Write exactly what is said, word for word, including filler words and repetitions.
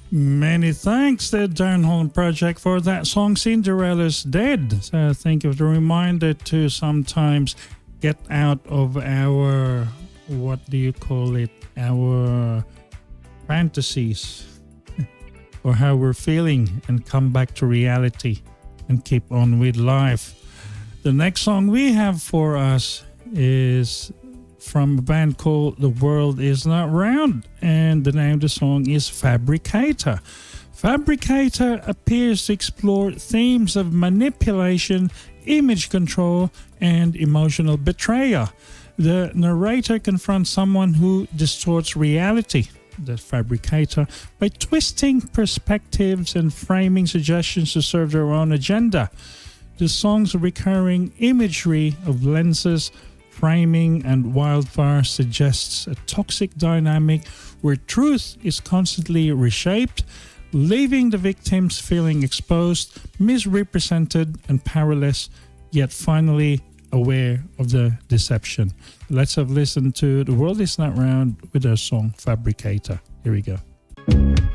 Many thanks to Darren Holland Project for that song Cinderella's Dead. So I think it was a reminder to sometimes get out of our, what do you call it, our fantasies or how we're feeling and come back to reality and keep on with life. The next song we have for us is from a band called The World Is Not Round, and the name of the song is Fabricator. Fabricator appears to explore themes of manipulation, image control, and emotional betrayal. The narrator confronts someone who distorts reality, the fabricator, by twisting perspectives and framing suggestions to serve their own agenda. The song's recurring imagery of lenses, framing, and wildfire suggests a toxic dynamic where truth is constantly reshaped, leaving the victims feeling exposed, misrepresented, and powerless, yet finally aware of the deception. Let's have listened to The World Is Not Round with their song Fabricator. Here we go.